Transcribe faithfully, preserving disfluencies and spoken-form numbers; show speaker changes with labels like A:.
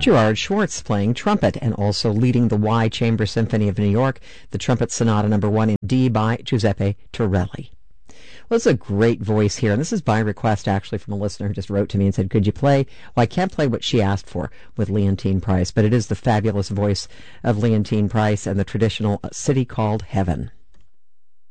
A: Gerard Schwartz playing trumpet and also leading the Y Chamber Symphony of New York, the Trumpet Sonata Number One in D by Giuseppe Torelli. Well, it's a great voice here, and this is by request, actually, from a listener who just wrote to me and said, could you play? Well, I can't play what she asked for with Leontyne Price, but it is the fabulous voice of Leontyne Price and the traditional City Called Heaven.